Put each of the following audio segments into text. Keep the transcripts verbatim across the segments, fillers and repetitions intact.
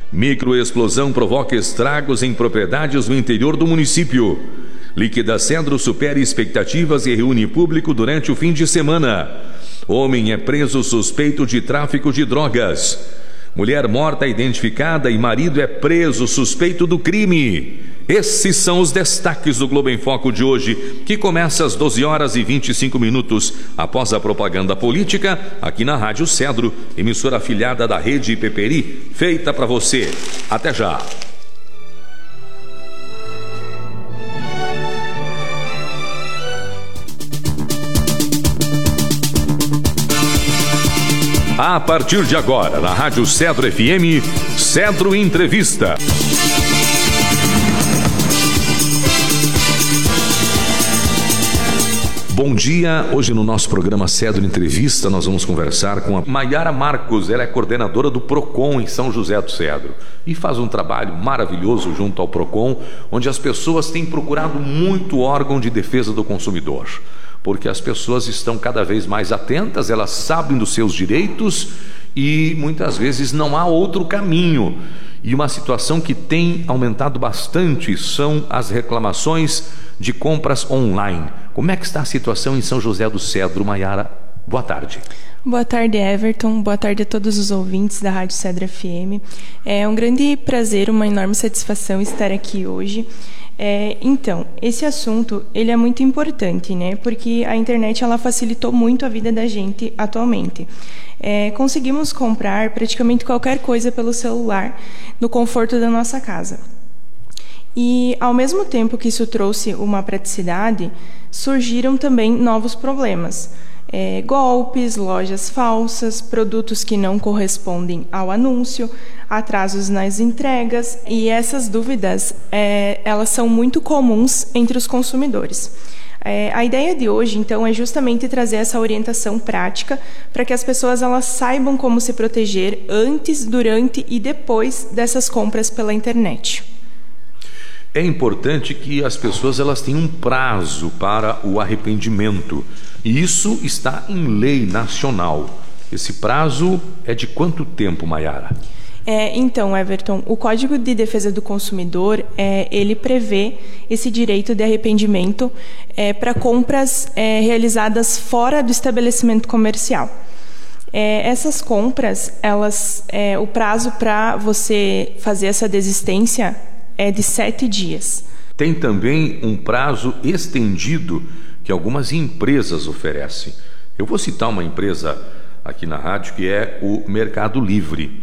Microexplosão provoca estragos em propriedades no interior do município. Liquidacentro supera expectativas e reúne público durante o fim de semana. Homem é preso suspeito de tráfico de drogas. Mulher morta identificada e marido é preso suspeito do crime. Esses são os destaques do Globo em Foco de hoje, que começa às doze horas e vinte e cinco minutos, após a propaganda política, aqui na Rádio Cedro, emissora afiliada da Rede Peperi, feita para você. Até já! A partir de agora, na Rádio Cedro F M, Cedro Entrevista. Bom dia, hoje no nosso programa Cedro Entrevista nós vamos conversar com a Maiara Marcos. Ela é coordenadora do Procon em São José do Cedro e faz um trabalho maravilhoso junto ao Procon, onde as pessoas têm procurado muito órgão de defesa do consumidor, porque as pessoas estão cada vez mais atentas, elas sabem dos seus direitos e muitas vezes não há outro caminho. E uma situação que tem aumentado bastante são as reclamações de compras online. Como é que está a situação em São José do Cedro, Maiara? Boa tarde. Boa tarde, Everton. Boa tarde a todos os ouvintes da Rádio Cedro F M. É um grande prazer, uma enorme satisfação estar aqui hoje. É, então, esse assunto ele é muito importante, né? Porque a internet ela facilitou muito a vida da gente atualmente. É, conseguimos comprar praticamente qualquer coisa pelo celular, no conforto da nossa casa. E, ao mesmo tempo que isso trouxe uma praticidade, surgiram também novos problemas. É, golpes, lojas falsas, produtos que não correspondem ao anúncio, atrasos nas entregas, e essas dúvidas é, elas são muito comuns entre os consumidores. É, a ideia de hoje, então, é justamente trazer essa orientação prática para que as pessoas elas saibam como se proteger antes, durante e depois dessas compras pela internet. É importante que as pessoas elas tenham um prazo para o arrependimento. E isso está em lei nacional. Esse prazo é de quanto tempo, Maiara? É, então, Everton, o Código de Defesa do Consumidor, é, ele prevê esse direito de arrependimento é, para compras é, realizadas fora do estabelecimento comercial. É, essas compras, elas, é, o prazo para você fazer essa desistência é de sete dias. Tem também um prazo estendido que algumas empresas oferecem. Eu vou citar uma empresa aqui na rádio que é o Mercado Livre.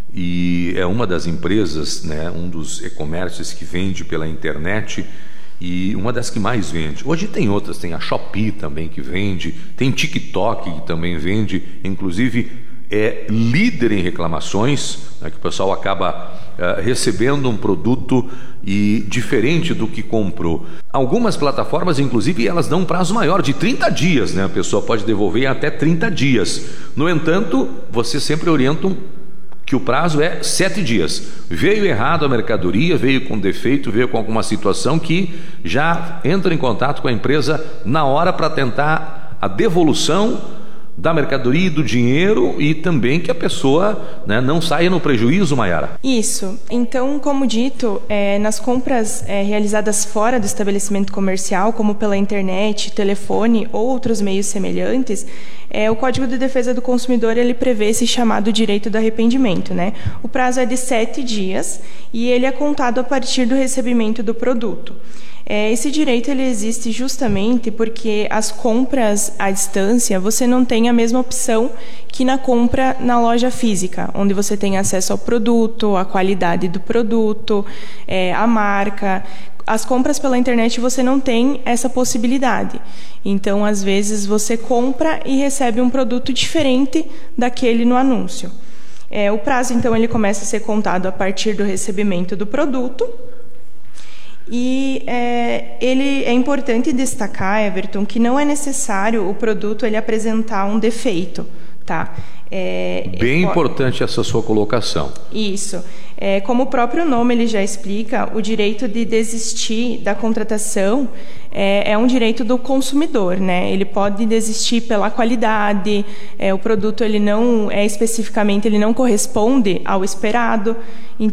E é uma das empresas, né, um dos e-commerces que vende pela internet e uma das que mais vende. Hoje tem outras, tem a Shopee também que vende, tem TikTok que também vende, inclusive é líder em reclamações, né, que o pessoal acaba uh, recebendo um produto e diferente do que comprou. Algumas plataformas, inclusive, elas dão um prazo maior, de trinta dias, né? A pessoa pode devolver até trinta dias. No entanto, vocês sempre orientam que o prazo é sete dias. Veio errado a mercadoria, veio com defeito, veio com alguma situação que já entra em contato com a empresa na hora para tentar a devolução da mercadoria e do dinheiro e também que a pessoa, né, não saia no prejuízo, Maiara. Isso. Então, como dito, é, nas compras é, realizadas fora do estabelecimento comercial, como pela internet, telefone ou outros meios semelhantes, é, o Código de Defesa do Consumidor ele prevê esse chamado direito do arrependimento, né? O prazo é de sete dias e ele é contado a partir do recebimento do produto. É, esse direito ele existe justamente porque as compras à distância você não tem a mesma opção que na compra na loja física, onde você tem acesso ao produto, à qualidade do produto, é, a marca. As compras pela internet você não tem essa possibilidade. Então, às vezes, você compra e recebe um produto diferente daquele no anúncio. É, o prazo, então, ele começa a ser contado a partir do recebimento do produto. E é, ele é importante destacar, Everton, que não é necessário o produto ele apresentar um defeito, tá? É, Bem é, importante essa sua colocação. Isso. É, como o próprio nome ele já explica, o direito de desistir da contratação é, é um direito do consumidor, né? Ele pode desistir pela qualidade, é, o produto ele não é especificamente ele não corresponde ao esperado.